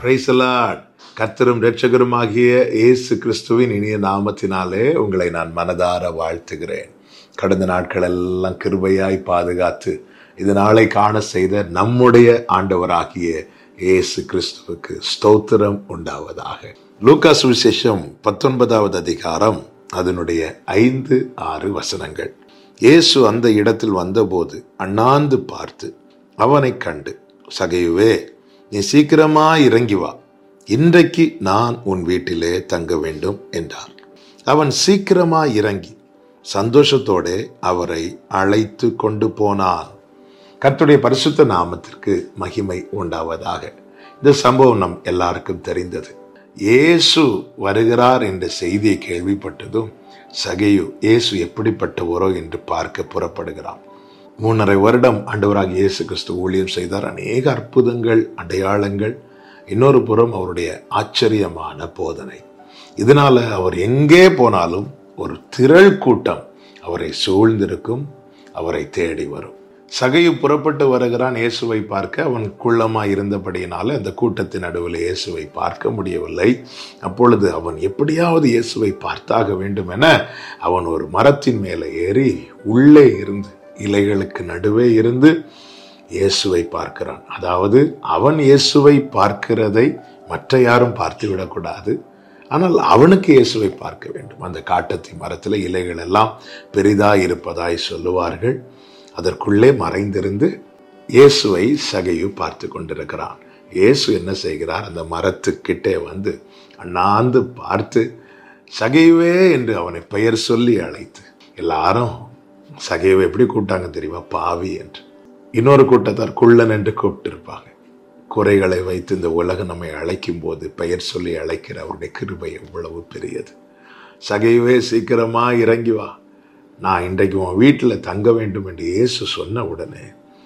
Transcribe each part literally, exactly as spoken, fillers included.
Praise the Lord. கர்த்தரும் இரட்சகருமாகிய இயேசு கிறிஸ்துவின் இனிய நாமத்தினாலே உங்களை நான் மனதார வாழ்த்துகிறேன். கடந்த நாட்கள் எல்லாம் கிருபையாய் பாதுகாத்து இது நாளை காண செய்த நம்முடைய ஆண்டவராகிய இயேசு கிறிஸ்துவுக்கு ஸ்தோத்திரம் உண்டாவதாக. லூக்கா சுவிசேஷம் பத்தொன்பதாவது அதிகாரம் அதனுடைய ஐந்து ஆறு வசனங்கள். இயேசு அந்த இடத்தில் வந்தபோது அண்ணாந்து பார்த்து அவனை கண்டு, சகையுவே, நீ சீக்கிரமா இறங்கி வா, இன்றைக்கு நான் உன் வீட்டிலே தங்க வேண்டும் என்றார். அவன் சீக்கிரமா இறங்கி சந்தோஷத்தோட அவரை அழைத்து கொண்டு போனான். கர்த்தருடைய பரிசுத்த நாமத்திற்கு மகிமை உண்டாவதாக. இந்த சம்பவம் நம் எல்லாருக்கும் தெரிந்தது. இயேசு வருகிறார் என்ற செய்தியை கேள்விப்பட்டதும் சகையு இயேசு எப்படிப்பட்டவரோ என்று பார்க்க புறப்படுகிறான். மூன்றரை வருடம் ஆண்டவராக இயேசு கிறிஸ்து ஊழியம் செய்தார். அநேக அற்புதங்கள், அடையாளங்கள், இன்னொரு புறம் அவருடைய ஆச்சரியமான போதனை. இதனால அவர் எங்கே போனாலும் ஒரு திரள் கூட்டம் அவரை சூழ்ந்திருக்கும், அவரை தேடி வரும். சகையு புறப்பட்டு வருகிறான் இயேசுவை பார்க்க. அவன் குள்ளமாய் இருந்தபடியினால அந்த கூட்டத்தின் நடுவில் இயேசுவை பார்க்க முடியவில்லை. அப்பொழுது அவன் எப்படியாவது இயேசுவை பார்த்தாக வேண்டும் என அவன் ஒரு மரத்தின் மேலே ஏறி உள்ளே இருந்து இலைகளுக்கு நடுவே இருந்து இயேசுவை பார்க்கிறான். அதாவது அவன் இயேசுவை பார்க்கிறதை மற்ற யாரும் பார்த்து விடக்கூடாது, ஆனால் அவனுக்கு இயேசுவை பார்க்க வேண்டும். அந்த காட்டத்தி மரத்தில் இலைகள் எல்லாம் பெரிதாய் இருப்பதாய் சொல்லுவார்கள். அதற்குள்ளே மறைந்திருந்து இயேசுவை சகையு பார்த்து கொண்டிருக்கிறான். இயேசு என்ன செய்கிறார்? அந்த மரத்துக்கிட்டே வந்து அண்ணாந்து பார்த்து சகையுவே என்று அவனை பெயர் சொல்லி அழைத்து, எல்லாரும் சகையுவை எப்படி கூப்பிட்டாங்க தெரியுமா? பாவி என்று. இன்னொரு கூட்டத்தார் குள்ளன் என்று கூப்பிட்டு இருப்பாங்க. குறைகளை வைத்து இந்த உலகம் நம்மை அழைக்கும் போது பெயர் சொல்லி அழைக்கிற அவருடைய கிருபை எவ்வளவு பெரியது. சகையுவே, சீக்கிரமா இறங்கி வா, நான் இன்றைக்கு உன் வீட்டில் தங்க வேண்டும் என்று இயேசு சொன்ன உடனே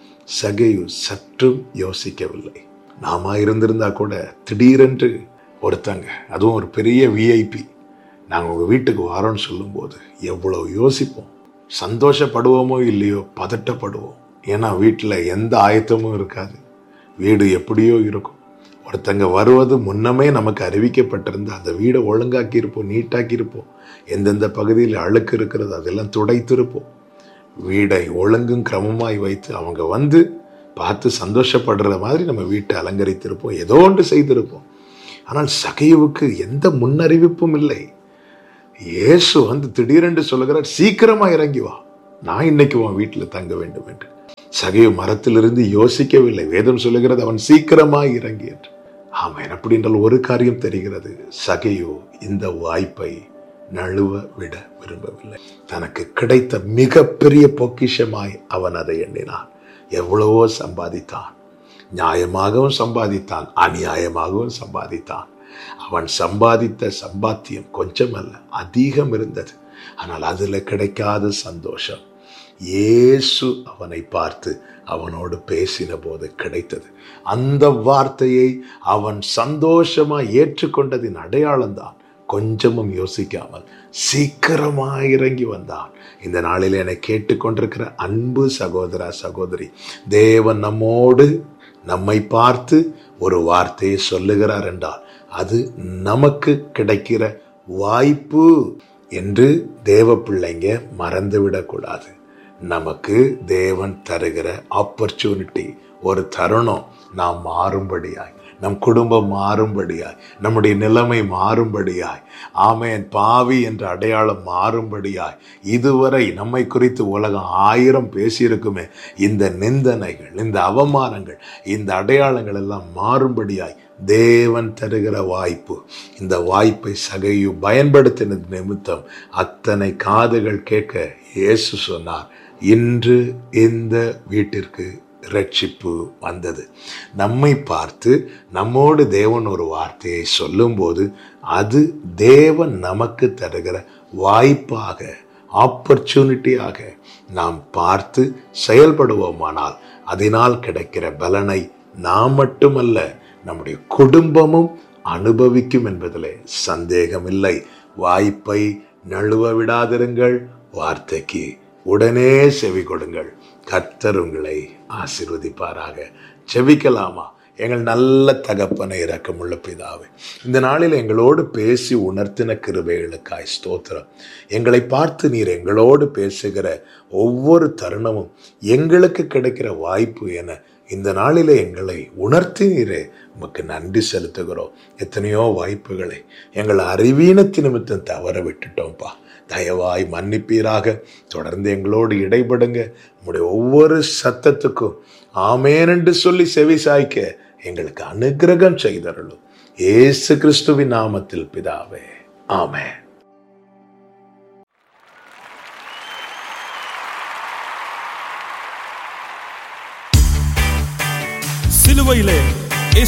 சகையு சற்றும் யோசிக்கவில்லை. நாம இருந்திருந்தா கூட திடீரென்று ஒருத்தங்க, அதுவும் ஒரு பெரிய விஐபி, நாங்கள் உங்கள் வீட்டுக்கு வரோன்னு சொல்லும்போது எவ்வளோ யோசிப்போம். சந்தோஷப்படுவோமோ இல்லையோ, பதட்டப்படுவோம். ஏன்னா வீட்டில் எந்த ஆயத்தமும் இருக்காது, வீடு எப்படியோ இருக்கும். ஒருத்தங்க வருவது முன்னமே நமக்கு அறிவிக்கப்பட்டிருந்து அந்த வீடை ஒழுங்காக்கி இருப்போம், நீட்டாக்கி இருப்போம். எந்தெந்த பகுதியில் அழுக்கு இருக்கிறது அதெல்லாம் துடைத்திருப்போம். வீடை ஒழுங்கும் கிரமமாய் வைத்து அவங்க வந்து பார்த்து சந்தோஷப்படுற மாதிரி நம்ம வீட்டை அலங்கரித்திருப்போம், ஏதோ ஒன்று செய்திருப்போம். ஆனால் சகையுவுக்கு எந்த முன்னறிவிப்பும் இல்லை. இயேசு வந்து திடீரென்று சொல்லுகிறார், சீக்கிரமா இறங்கி வா, நான் இன்னைக்கு உன் வீட்டில் தங்க வேண்டும் என்று. சகையு மரத்திலிருந்து யோசிக்கவில்லை. வேதம் சொல்லுகிறது அவன் சீக்கிரமா இறங்கி என்று. ஆமாம், அப்படி என்றால் ஒரு காரியம் தெரிகிறது, சகையு இந்த வாய்ப்பை நழுவ விட விரும்பவில்லை. தனக்கு கிடைத்த மிகப்பெரிய பொக்கிஷமாய் அவன் அதை எண்ணினான். எவ்வளவோ சம்பாதித்தான், நியாயமாகவும் சம்பாதித்தான், அநியாயமாகவும் சம்பாதித்தான். அவன் சம்பாதித்த சம்பாத்தியம் கொஞ்சமல்ல, அதிகம் இருந்தது. ஆனால் அதில் கிடைக்காத சந்தோஷம் இயேசு அவனை பார்த்து அவனோடு பேசின போது கிடைத்தது. அந்த வார்த்தையை அவன் சந்தோஷமா ஏற்றுக்கொண்டதின் அடையாளம்தான். கொஞ்சமும் யோசிக்காமல் சீக்கிரமாக இறங்கி வந்தான். இந்த நாளில் என்னை கேட்டுக்கொண்டிருக்கிற அன்பு சகோதரா, சகோதரி, தேவன் நம்மோடு நம்மை பார்த்து ஒரு வார்த்தையை சொல்லுகிறார் என்றால் அது நமக்கு கிடைக்கிற வாய்ப்பு என்று தேவ பிள்ளைங்க மறந்துவிடக்கூடாது. நமக்கு தேவன் தருகிற ஆப்பர்ச்சுனிட்டி, ஒரு தருணம், நாம் மாறும்படியாய், நம் குடும்பம் மாறும்படியாய், நம்முடைய நிலைமை மாறும்படியாய், ஆமேன், பாவி என்ற அடையாளம் மாறும்படியாய், இதுவரை நம்மை குறித்து உலகம் ஆயிரம் பேசியிருக்குமே, இந்த நிந்தனைகள், இந்த அவமானங்கள், இந்த அடையாளங்கள் எல்லாம் மாறும்படியாய் தேவன் தருகிற வாய்ப்பு. இந்த வாய்ப்பை சகையு பயன்படுத்தினது நிமித்தம் அத்தனை காதுகள் கேட்க இயேசு சொன்னார், இன்று இந்த வீட்டிற்கு ரட்சிப்பு வந்தது. நம்மை பார்த்து நம்மோடு தேவன் ஒரு வார்த்தையை சொல்லும்போது அது தேவன் நமக்கு தருகிற வாய்ப்பாக, ஆப்பர்ச்சுனிட்டியாக நாம் பார்த்து செயல்படுவோமானால் அதனால் கிடைக்கிற பலனை நாம் மட்டுமல்ல, நம்முடைய குடும்பமும் அனுபவிக்கும் என்பதிலே சந்தேகமில்லை. வாய்ப்பை நழுவ விடாதிருங்கள், வார்த்தைக்கு உடனே செவி கொடுங்கள். கர்த்தர் உங்களை ஆசீர்வதிப்பாராக. ஜெபிக்கலாமா? எங்கள் நல்ல தகப்பனை இரக்கமுள்ள பிதாவே, இந்த நாளில் எங்களோடு பேசி உணர்த்தின கிருபைகளுக்காய் ஸ்தோத்திரம். எங்களை பார்த்து நீர் எங்களோடு பேசுகிற ஒவ்வொரு தருணமும் எங்களுக்கு கிடைக்கிற வாய்ப்பு என இந்த நாளிலே எங்களை உணர்த்தினீரே, உமக்கு நன்றி செலுத்துகிறோம். எத்தனையோ வாய்ப்புகளை எங்கள் அறிவீனத்தின் நிமித்தம் தவற விட்டுட்டோம்ப்பா. தயவாய் மன்னிப்பீராக. தொடர்ந்து எங்களோடு இடைபடுங்க. உங்களுடைய ஒவ்வொரு சத்தத்துக்கும் ஆமேன் என்று சொல்லி செவி சாய்க்க எங்களுக்கு அனுக்கிரகம் செய்தருளும். இயேசு கிறிஸ்துவின் நாமத்தில் பிதாவே, ஆமென். சிலுவையிலே